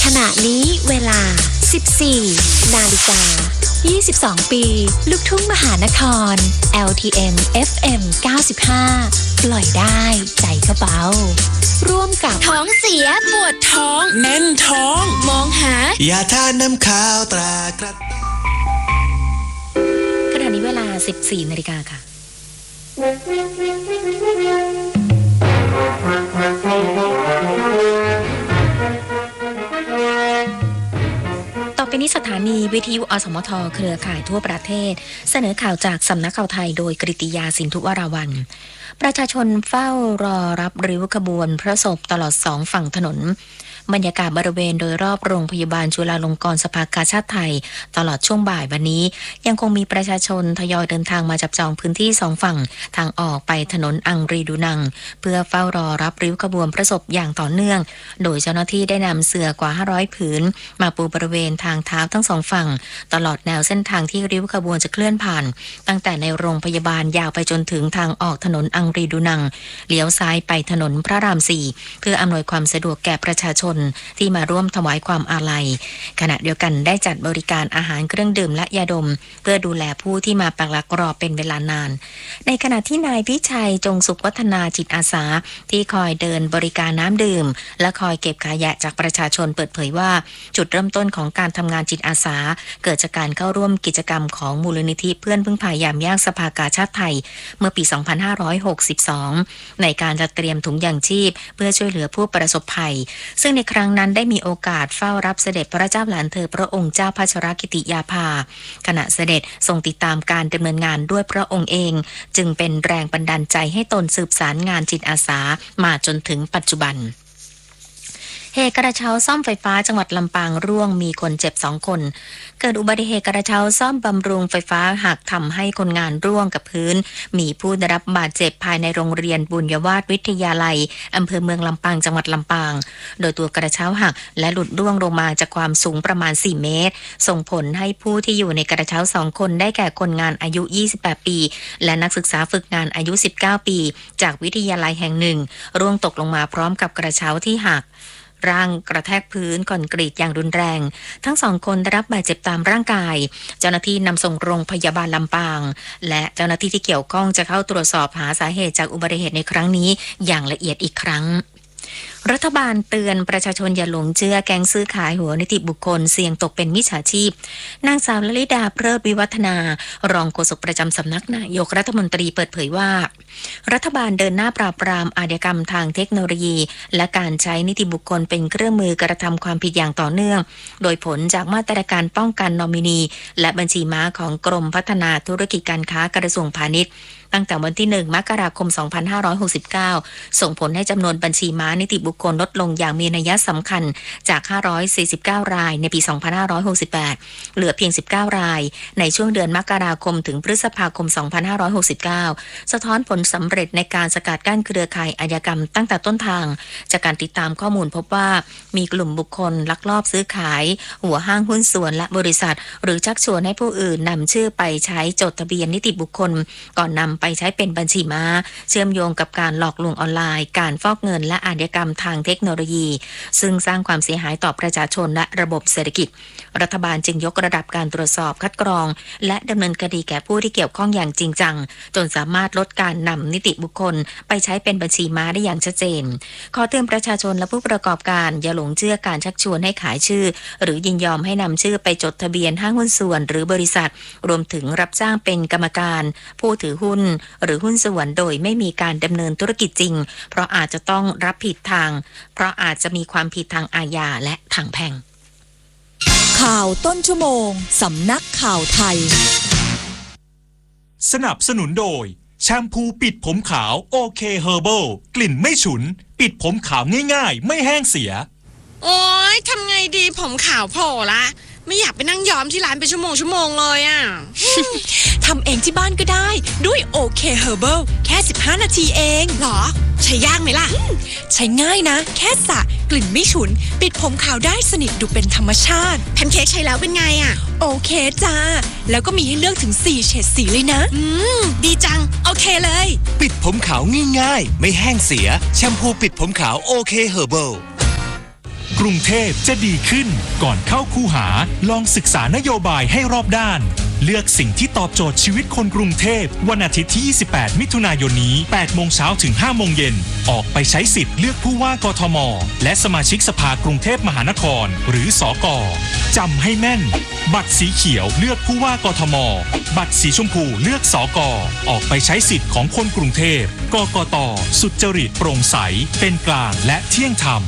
ขณะนี้เวลา 14 นาฬิกา 22 ปี ลูกทุ่งมหานคร LTM FM 95 ปล่อยได้ใจก็เบาร่วมกับท้องเสียปวดท้องแน่นท้องมองหายาทาน้ำขาวตรากระขณะนี้เวลา 14 นาฬิกาค่ะต่อไปนี้สถานีวิทยุอสมทเครือข่ายทั่วประเทศเสนอข่าวจากสำนักข่าวไทยโดยกฤติยาสินธุวราวัลย์ประชาชนเฝ้ารอรับริ้วขบวนพระศพตลอด2ฝั่งถนนบรรยากาศบริเวณโดยรอบโรงพยาบาลจุฬาลงกรณ์สภากาชาดไทยตลอดช่วงบ่ายวันนี้ยังคงมีประชาชนทยอยเดินทางมาจับจองพื้นที่2ฝั่งทางออกไปถนนอังรีดูนังเพื่อเฝ้ารอรับริ้วขบวนพระศพอย่างต่อเนื่องโดยเจ้าหน้าที่ได้นำเสื่อกว่า500ผืนมาปูบริเวณทางเท้าทั้ง2ฝั่งตลอดแนวเส้นทางที่ริ้วขบวนจะเคลื่อนผ่านตั้งแต่ในโรงพยาบาลยาวไปจนถึงทางออกถนนอังรีดูนังเลี้ยวซ้ายไปถนนพระราม4เพื่ออำนวยความสะดวกแก่ประชาชนที่มาร่วมถวายความอาลัยขณะเดียวกันได้จัดบริการอาหารเครื่องดื่มและยาดมเพื่อดูแลผู้ที่มาปักหลักรอเป็นเวลานานในขณะที่นายพิชัยจงสุขวัฒนาจิตอาสาที่คอยเดินบริการน้ำดื่มและคอยเก็บขยะจากประชาชนเปิดเผยว่าจุดเริ่มต้นของการทำงานจิตอาสาเกิดจากการเข้าร่วมกิจกรรมของมูลนิธิเพื่อนพึ่งพายามยากสภากาชาดไทยเมื่อปี 2562 ในการจัดเตรียมถุงยางชีพเพื่อช่วยเหลือผู้ประสบภัยซึ่งในครั้งนั้นได้มีโอกาสเฝ้ารับเสด็จพระเจ้าหลานเธอพระองค์เจ้าพัชรกิติยาภาขณะเสด็จทรงติดตามการดำเนินงานด้วยพระองค์เองจึงเป็นแรงบันดาลใจให้ตนสืบสารงานจิตอาสามาจนถึงปัจจุบันเหตุกระเช้าซ่อมไฟฟ้าจังหวัดลำปางร่วงมีคนเจ็บ2คนเกิดอุบัติเหตุกระเช้าซ่อมบำรุงไฟฟ้าหักทำให้คนงานร่วงกับพื้นมีผู้ได้รับบาดเจ็บภายในโรงเรียนบุญยวาสวิทยาลัยอำเภอเมืองลำปางจังหวัดลำปางโดยตัวกระเช้าหักและหลุดร่วงลงมาจากความสูงประมาณ4เมตรส่งผลให้ผู้ที่อยู่ในกระเช้า2คนได้แก่คนงานอายุ28ปีและนักศึกษาฝึกงานอายุ19ปีจากวิทยาลัยแห่งหนึ่งร่วงตกลงมาพร้อมกับกระเช้าที่หักร่างกระแทกพื้นคอนกรีตอย่างรุนแรงทั้ง2คนได้รับบาดเจ็บตามร่างกายเจ้าหน้าที่นำส่งโรงพยาบาลลำปางและเจ้าหน้าที่ที่เกี่ยวข้องจะเข้าตรวจสอบหาสาเหตุจากอุบัติเหตุในครั้งนี้อย่างละเอียดอีกครั้งรัฐบาลเตือนประชาชนอย่าหลงเชื่อแก๊งซื้อขายหัวนิติบุคคลเสี่ยงตกเป็นมิจฉาชีพนางสาวลลิดาเพลิดวิวัฒนารองโฆษกประจำสำนักนายกรัฐมนตรีเปิดเผยว่ารัฐบาลเดินหน้าปราบปรามอาชญากรรมทางเทคโนโลยีและการใช้นิติบุคคลเป็นเครื่องมือกระทำความผิดอย่างต่อเนื่องโดยผลจากมาตรการป้องกันนอมินีและบัญชีม้าของกรมพัฒนาธุรกิจการค้ากระทรวงพาณิชย์ตั้งแต่วันที่1 มกราคม 2569ส่งผลให้จำนวนบัญชีม้านิติบุคคลลดลงอย่างมีนัยสำคัญจาก549รายในปี 2568เหลือเพียง19รายในช่วงเดือนมกราคมถึงพฤษภาคม 2569สะท้อนผลสำเร็จในการสกัดกั้นเครือข่ายอาชญากรรมตั้งแต่ต้นทางจากการติดตามข้อมูลพบว่ามีกลุ่มบุคคลลักลอบซื้อขายหัวห้างหุ้นส่วนและบริษัทหรือชักชวนให้ผู้อื่นนำชื่อไปใช้จดทะเบียนนิติบุคคลก่อนนำไปใช้เป็นบัญชีม้าเชื่อมโยงกับการหลอกลวงออนไลน์การฟอกเงินและอาชญากรรมทางเทคโนโลยีซึ่งสร้างความเสียหายต่อประชาชนและระบบเศรษฐกิจรัฐบาลจึงยกระดับการตรวจสอบคัดกรองและดำเนินคดีแก่ผู้ที่เกี่ยวข้องอย่างจริงจังจนสามารถลดการนำนิติบุคคลไปใช้เป็นบัญชีม้าได้อย่างชัดเจนขอเตือนประชาชนและผู้ประกอบการอย่าหลงเชื่อการชักชวนให้ขายชื่อหรือยินยอมให้นำชื่อไปจดทะเบียนห้างหุ้นส่วนหรือบริษัทรวมถึงรับจ้างเป็นกรรมการผู้ถือหุ้นหรือหุ้นส่วนโดยไม่มีการดำเนินธุรกิจจริงเพราะอาจจะต้องรับผิดเพราะอาจจะมีความผิดทางอาญาและทางแพ่งข่าวต้นชั่วโมงสำนักข่าวไทยสนับสนุนโดยแชมพูปิดผมขาวโอเคเฮอร์เบิลกลิ่นไม่ฉุนปิดผมขาวง่ายๆไม่แห้งเสียโอ๊ยทำไงดีผมขาวโผล่ละไม่อยากไปนั่งย้อมที่ร้านเป็นชั่วโมงเลยอ่ะทำเองที่บ้านก็ได้ด้วยโอเคเฮอร์เบิลแค่15นาทีเองหรอใช้ยากไหมล่ะใช้ง่ายนะแค่สระกลิ่นไม่ฉุนปิดผมขาวได้สนิทดูเป็นธรรมชาติแพนเค้กใช้แล้วเป็นไงอ่ะโอเคจ้าแล้วก็มีให้เลือกถึง4เฉดสีเลยนะดีจังโอเคเลยปิดผมขาวง่ายๆไม่แห้งเสียแชมพูปิดผมขาวโอเคเฮอร์เบิลกรุงเทพจะดีขึ้นก่อนเข้าคูหาลองศึกษานโยบายให้รอบด้านเลือกสิ่งที่ตอบโจทย์ชีวิตคนกรุงเทพวันอาทิตย์ที่ 28 มิถุนายนนี้ 8 โมงเช้าถึง 5 โมงเย็นออกไปใช้สิทธิ์เลือกผู้ว่ากทมและสมาชิกสภากรุงเทพมหานครหรือสก.จำให้แม่นบัตรสีเขียวเลือกผู้ว่ากทมบัตรสีชมพูเลือกสก.ออกไปใช้สิทธิ์ของคนกรุงเทพกกต.สุจริตโปร่งใสเป็นกลางและเที่ยงธรรม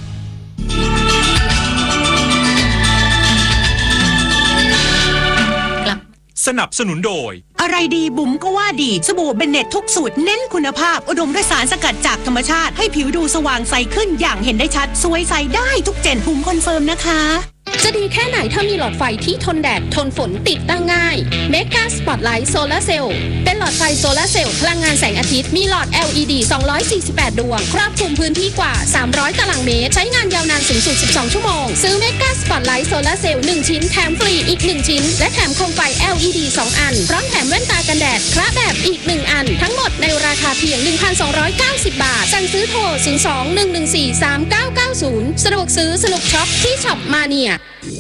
สนับสนุนโดยอะไรดีบุ๋มก็ว่าดีสบู่เบนเน็ตทุกสูตรเน้นคุณภาพอุดมด้วยสารสกัดจากธรรมชาติให้ผิวดูสว่างใสขึ้นอย่างเห็นได้ชัดสวยใสได้ทุกเจนบุ๋มคอนเฟิร์มนะคะจะดีแค่ไหนถ้ามีหลอดไฟที่ทนแดดทนฝนติดตั้งง่าย Mega Spotlight Solar Cell เป็นหลอดไฟโซลาร์เซลล์พลังงานแสงอาทิตย์มีหลอด LED 248 ดวงครอบคลุมพื้นที่กว่า300 ตารางเมตรใช้งานยาวนานสูงสุด12 ชั่วโมงซื้อ Mega Spotlight Solar Cell 1 ชิ้นแถมฟรีอีก1ชิ้นและแถมโคมไฟ LED 2 อันพร้อมแถมแว่นตากันแดดคละแบบอีก1อันทั้งหมดในราคาเพียง 1,290 บาทสั่งซื้อโทร 02-114-3990 สะดวกซื้อสนุกช็อปที่ช็อปมาเนีย